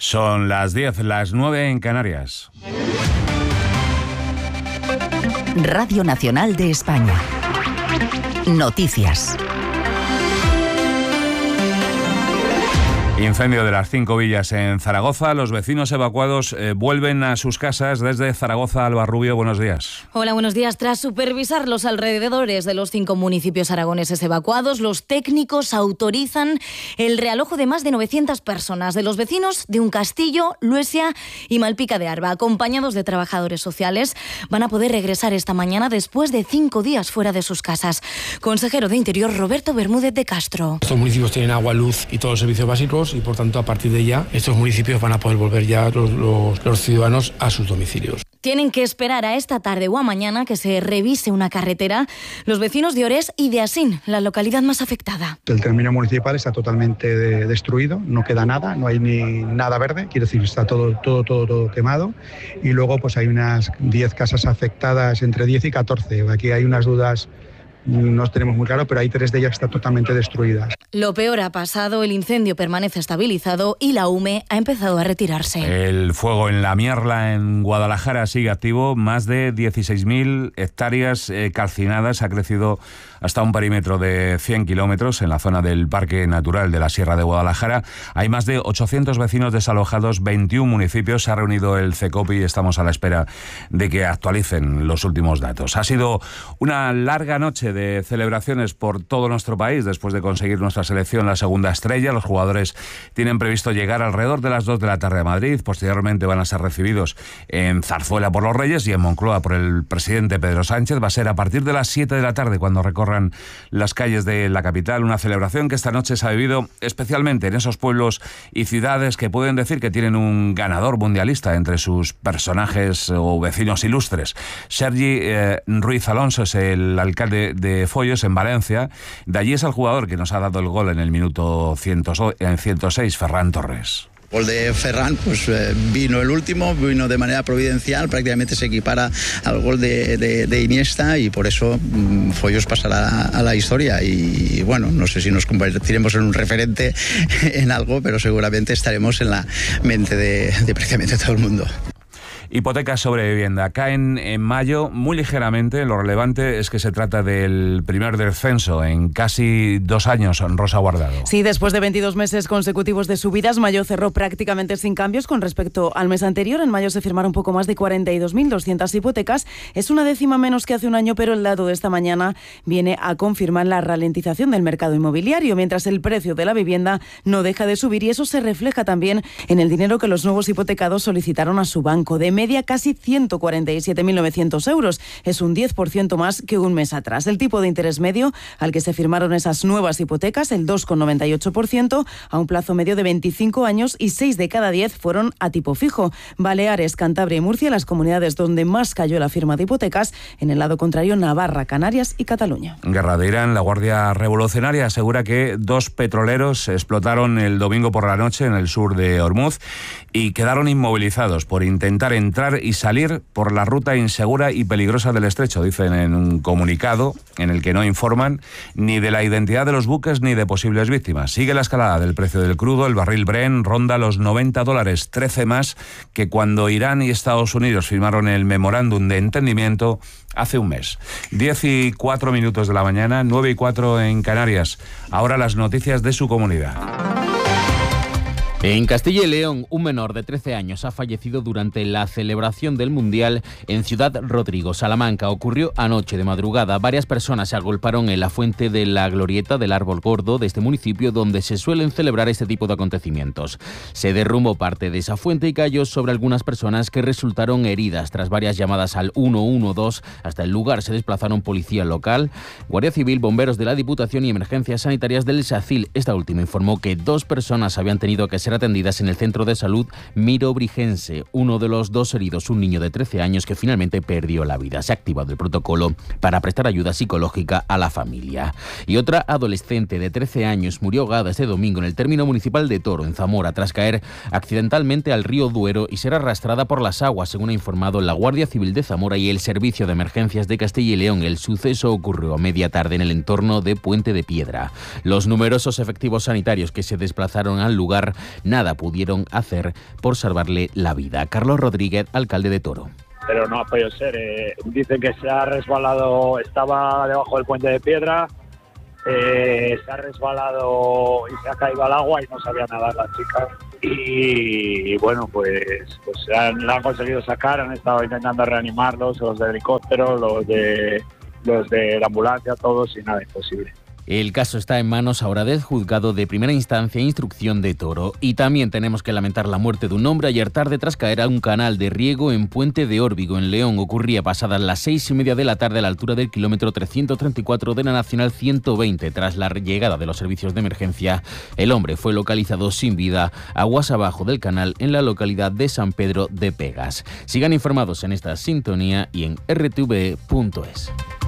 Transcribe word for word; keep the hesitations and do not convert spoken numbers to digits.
Son las diez, las nueve en Canarias. Radio Nacional de España. Noticias. Incendio de las cinco villas en Zaragoza. Los vecinos evacuados eh, vuelven a sus casas desde Zaragoza. Alba Rubio, buenos días. Hola, buenos días. Tras supervisar los alrededores de los cinco municipios aragoneses evacuados, los técnicos autorizan el realojo de más de novecientas personas, de los vecinos de Uncastillo, Luesia y Malpica de Arba, acompañados de trabajadores sociales. Van a poder regresar esta mañana después de cinco días fuera de sus casas. Consejero de Interior, Roberto Bermúdez de Castro. Estos municipios tienen agua, luz y todos los servicios básicos, y por tanto a partir de ya estos municipios van a poder volver ya los, los, los ciudadanos a sus domicilios. Tienen que esperar a esta tarde o a mañana que se revise una carretera los vecinos de Orés y de Asín, la localidad más afectada. El término municipal está totalmente de, destruido, no queda nada, no hay ni nada verde, quiero decir, está todo, todo, todo, todo quemado. Y luego pues hay unas diez casas afectadas, entre diez y catorce. Aquí hay unas dudas. No tenemos muy claro, pero hay tres de ellas que están totalmente destruidas. Lo peor ha pasado, el incendio permanece estabilizado y la UME ha empezado a retirarse. El fuego en La Mierla, en Guadalajara, sigue activo. Más de dieciséis mil hectáreas eh, calcinadas. Ha crecido hasta un perímetro de cien kilómetros en la zona del Parque Natural de la Sierra de Guadalajara. Hay más de ochocientos vecinos desalojados, veintiún municipios. Se ha reunido el CECOPI y estamos a la espera de que actualicen los últimos datos. Ha sido una larga noche de celebraciones por todo nuestro país después de conseguir nuestra selección la segunda estrella. Los jugadores tienen previsto llegar alrededor de las dos de la tarde a Madrid. Posteriormente van a ser recibidos en Zarzuela por los Reyes y en Moncloa por el presidente Pedro Sánchez. Va a ser a partir de las siete de la tarde cuando recorran las calles de la capital. Una celebración que esta noche se ha vivido especialmente en esos pueblos y ciudades que pueden decir que tienen un ganador mundialista entre sus personajes o vecinos ilustres. Sergi eh, Ruiz Alonso es el alcalde de de Follos, en Valencia. De allí es el jugador que nos ha dado el gol en el minuto ciento seis, Ferran Torres. Gol de Ferran, pues eh, vino el último, vino de manera providencial, prácticamente se equipara al gol de, de, de Iniesta y por eso mmm, Follos pasará a la historia y bueno, no sé si nos convertiremos en un referente en algo, pero seguramente estaremos en la mente de, de prácticamente todo el mundo. Hipotecas sobre vivienda caen en mayo muy ligeramente. Lo relevante es que se trata del primer descenso en casi dos años. Rosa Guardado. Sí, después de veintidós meses consecutivos de subidas, mayo cerró prácticamente sin cambios con respecto al mes anterior. En mayo se firmaron un poco más de cuarenta y dos mil doscientas hipotecas. Es una décima menos que hace un año, pero el dato de esta mañana viene a confirmar la ralentización del mercado inmobiliario, mientras el precio de la vivienda no deja de subir y eso se refleja también en el dinero que los nuevos hipotecados solicitaron a su banco. De media casi ciento cuarenta y siete mil novecientos euros. Es un diez por ciento más que un mes atrás. El tipo de interés medio al que se firmaron esas nuevas hipotecas, el dos coma noventa y ocho por ciento, a un plazo medio de veinticinco años y seis de cada diez fueron a tipo fijo. Baleares, Cantabria y Murcia, las comunidades donde más cayó la firma de hipotecas. En el lado contrario, Navarra, Canarias y Cataluña. Guerra de Irán. La Guardia Revolucionaria asegura que dos petroleros explotaron el domingo por la noche en el sur de Hormuz y quedaron inmovilizados por intentar entrar y salir por la ruta insegura y peligrosa del estrecho, dicen en un comunicado en el que no informan ni de la identidad de los buques ni de posibles víctimas. Sigue la escalada del precio del crudo. El barril Brent ronda los noventa dólares, trece más que cuando Irán y Estados Unidos firmaron el memorándum de entendimiento hace un mes. diez y cuatro minutos de la mañana, nueve y cuatro en Canarias. Ahora las noticias de su comunidad. En Castilla y León, un menor de trece años ha fallecido durante la celebración del Mundial en Ciudad Rodrigo, Salamanca. Ocurrió anoche de madrugada. Varias personas se agolparon en la fuente de la glorieta del Árbol Gordo de este municipio, donde se suelen celebrar este tipo de acontecimientos. Se derrumbó parte de esa fuente y cayó sobre algunas personas que resultaron heridas. Tras varias llamadas al uno uno dos, hasta el lugar se desplazaron policía local, Guardia Civil, bomberos de la Diputación y emergencias sanitarias del SACIL. Esta última informó que dos personas habían tenido que ser atendidas en el centro de salud Miro Brigense. Uno de los dos heridos, un niño de trece años que finalmente perdió la vida. Se ha activado el protocolo para prestar ayuda psicológica a la familia. Y otra adolescente de trece años murió ahogada este domingo en el término municipal de Toro, en Zamora, tras caer accidentalmente al río Duero y ser arrastrada por las aguas, según ha informado la Guardia Civil de Zamora y el Servicio de Emergencias de Castilla y León. El suceso ocurrió a media tarde en el entorno de Puente de Piedra. Los numerosos efectivos sanitarios que se desplazaron al lugar nada pudieron hacer por salvarle la vida. Carlos Rodríguez, alcalde de Toro. Pero no ha podido ser. Eh, dicen que se ha resbalado, estaba debajo del puente de piedra, eh, se ha resbalado y se ha caído al agua y no sabía nadar la chica. Y, y bueno, pues, pues han, la han conseguido sacar, han estado intentando reanimarlos, los de helicóptero, los de, los de la ambulancia, todos, y nada, imposible. El caso está en manos ahora del juzgado de primera instancia e instrucción de Toro. Y también tenemos que lamentar la muerte de un hombre ayer tarde tras caer a un canal de riego en Puente de Órbigo, en León. Ocurría pasadas las seis y media de la tarde a la altura del kilómetro trescientos treinta y cuatro de la Nacional ciento veinte. Tras la llegada de los servicios de emergencia, el hombre fue localizado sin vida aguas abajo del canal en la localidad de San Pedro de Pegas. Sigan informados en esta sintonía y en r t v punto es.